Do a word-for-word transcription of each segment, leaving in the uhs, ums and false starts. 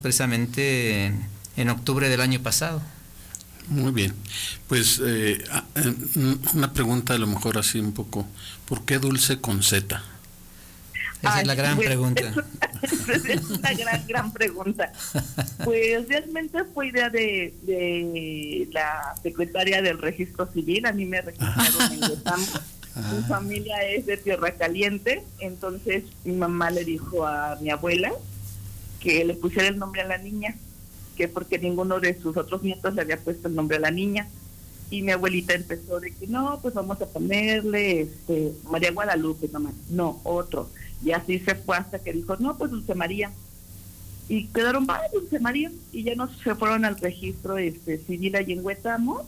precisamente en, en octubre del año pasado. Muy bien, pues eh, una pregunta a lo mejor así un poco, ¿por qué Dulce con Z? Esa Ay, es la gran pues, pregunta. Es una gran, gran pregunta. Pues realmente fue idea de, de la secretaria del Registro Civil. A mí me registraron en Huetamo. Mi familia es de Tierra Caliente, entonces mi mamá le dijo a mi abuela que le pusiera el nombre a la niña, que porque ninguno de sus otros nietos le había puesto el nombre a la niña. Y mi abuelita empezó de que no, pues vamos a ponerle este, María Guadalupe, nomás. No, otro. Y así se fue hasta que dijo, no, pues Dulce María. Y quedaron, va, Dulce María. Y ya nos se fueron al registro este, civil allí en Huetamo.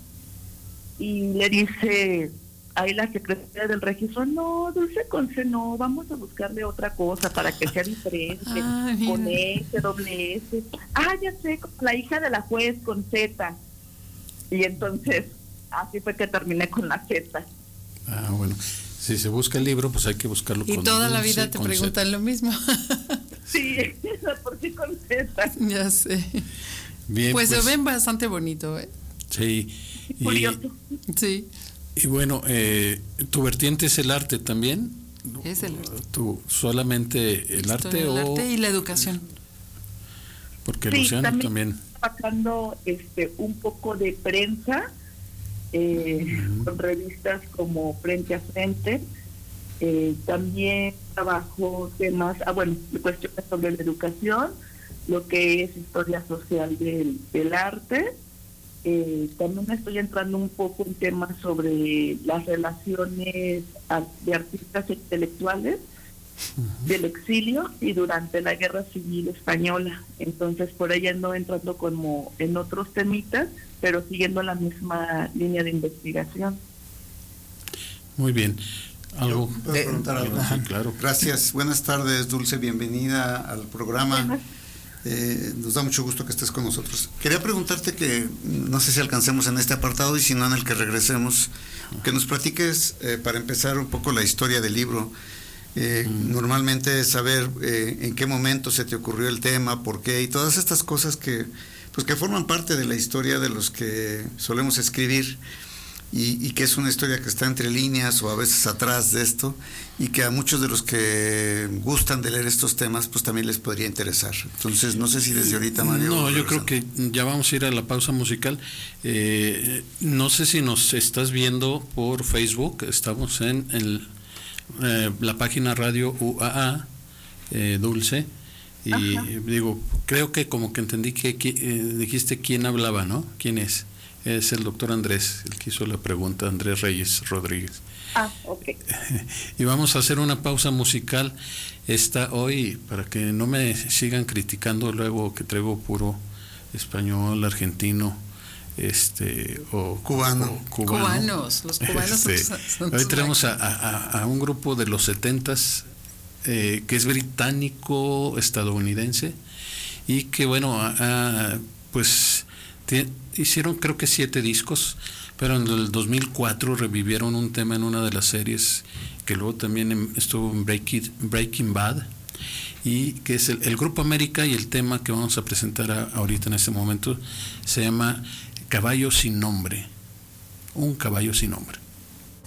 Y le dice ahí la secretaria del registro, no, Dulce con C no, vamos a buscarle otra cosa para que sea diferente. Ah, con S, doble S. Ah, ya sé, como la hija de la juez con Z. Y entonces, así fue que terminé con la Z. Ah, bueno. Si se busca el libro, pues hay que buscarlo y con Y toda Dulce, la vida te preguntan Z. Lo mismo. Sí, ¿por qué con Z? Ya sé. Bien, pues, pues se ven bastante bonito, ¿eh? Sí. Y, curioso. Sí. Y bueno, eh, ¿tu vertiente es el arte también? Es el arte. ¿Tú solamente el arte el o...? El arte y la educación. Porque sí, Luciano también... también... sacando este, un poco de prensa, eh, uh-huh. con revistas como Frente a Frente. Eh, también trabajo temas, ah, bueno, cuestiones sobre la educación, lo que es historia social del, del arte. Eh, también estoy entrando un poco en temas sobre las relaciones de artistas intelectuales uh-huh. del exilio y durante la Guerra Civil Española. Entonces por ahí ando entrando como en otros temitas, pero siguiendo la misma línea de investigación. Muy bien. ¿Algo? ¿Puedo preguntar algo? Sí, claro. Gracias. Buenas tardes, Dulce. Bienvenida al programa. Eh, nos da mucho gusto que estés con nosotros. Quería preguntarte que, no sé si alcancemos en este apartado y si no en el que regresemos, que nos platiques, eh, para empezar, un poco la historia del libro. Eh, mm. Normalmente saber eh, en qué momento se te ocurrió el tema, por qué, y todas estas cosas que, pues, que forman parte de la historia de los que solemos escribir. Y, y que es una historia que está entre líneas o a veces atrás de esto, y que a muchos de los que gustan de leer estos temas pues también les podría interesar. Entonces no sé si desde ahorita, Mario. No, yo creo que ya vamos a ir a la pausa musical. Eh, no sé si nos estás viendo por Facebook. Estamos en el, eh, la página Radio U A A, eh, Dulce. Y Ajá. digo, creo que como que entendí que, que eh, dijiste quién hablaba, ¿no? ¿Quién es? Es el doctor Andrés, el que hizo la pregunta, Andrés Reyes Rodríguez. Ah, ok. Y vamos a hacer una pausa musical esta hoy, para que no me sigan criticando luego que traigo puro español, argentino, este o cubano. O cubano. Cubanos, los cubanos este, son, son hoy tenemos a, a, a un grupo de los setentas, eh, que es británico, estadounidense, y que bueno, a, a, pues... hicieron creo que siete discos, pero en el dos mil cuatro revivieron un tema en una de las series que luego también estuvo en Breaking, Breaking Bad, y que es el, el Grupo América, y el tema que vamos a presentar a, ahorita en este momento se llama Caballo sin nombre, un caballo sin nombre.